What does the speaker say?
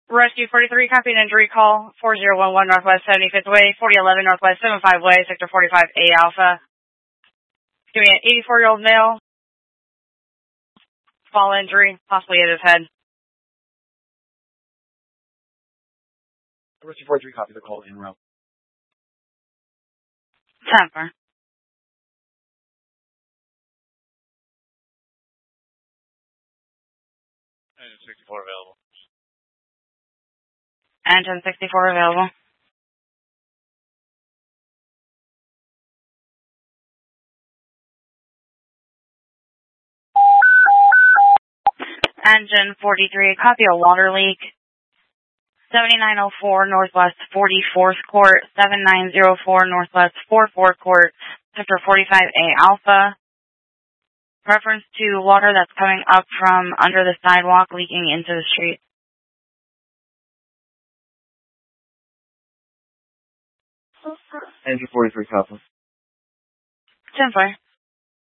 Rescue 43, copy an injury call, 4011 Northwest 75th Way, 4011 Northwest 75 Way, Sector 45A Alpha. Give me an 84-year-old male, fall injury, possibly hit his head. Rescue 43, copy the call in route. 10-4. Engine 64 available. Engine 64 available. Engine 43, copy a water leak. 7904 Northwest 44th Court, 7904 Northwest 44th Court, Sector 45A Alpha. Reference to water that's coming up from under the sidewalk leaking into the street. Engine 43, copy. 10-4.